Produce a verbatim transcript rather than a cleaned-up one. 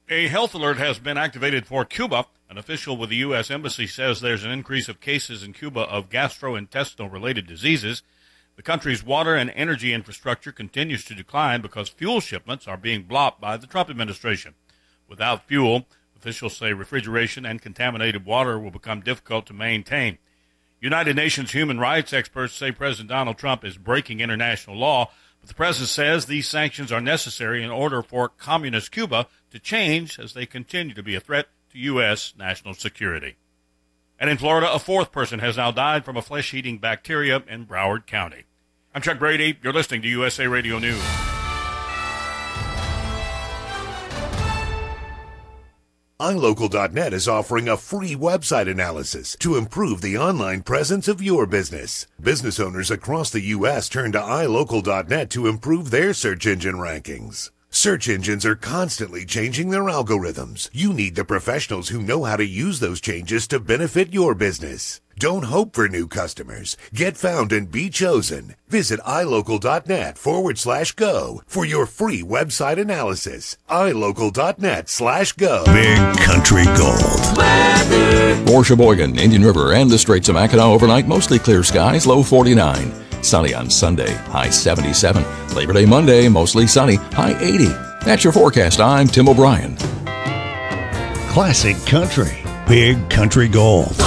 A health alert has been activated for Cuba. An official with the U S Embassy says there's an increase of cases in Cuba of gastrointestinal-related diseases. The country's water and energy infrastructure continues to decline because fuel shipments are being blocked by the Trump administration. Without fuel, officials say refrigeration and contaminated water will become difficult to maintain. United Nations human rights experts say President Donald Trump is breaking international law, but the president says these sanctions are necessary in order for communist Cuba to change as they continue to be a threat to U S national security. And in Florida, a fourth person has now died from a flesh-eating bacteria in Broward County. I'm Chuck Brady. You're listening to U S A Radio News. i local dot net is offering a free website analysis to improve the online presence of your business. Business owners across the U S turn to i local dot net to improve their search engine rankings. Search engines are constantly changing their algorithms. You need the professionals who know how to use those changes to benefit your business. Don't hope for new customers. Get found and be chosen. Visit i local dot net forward slash go for your free website analysis. i local dot net slash go. Big Country Gold. Weather. For Sheboygan, Indian River, and the Straits of Mackinac overnight, mostly clear skies, low forty-nine. Sunny on Sunday, high seventy-seven. Labor Day Monday, mostly sunny, high eighty. That's your forecast. I'm Tim O'Brien. Classic Country. Big Country Gold.